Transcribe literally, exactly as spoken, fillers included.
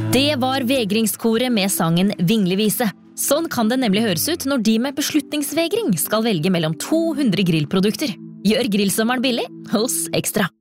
Det var Vegringskoret med sangen Vinglevise. Sånn kan det nemlig høres ut når de med beslutningsvegring skal velge mellom to hundre grillprodukter. Gjør grillsommeren billig hos Ekstra.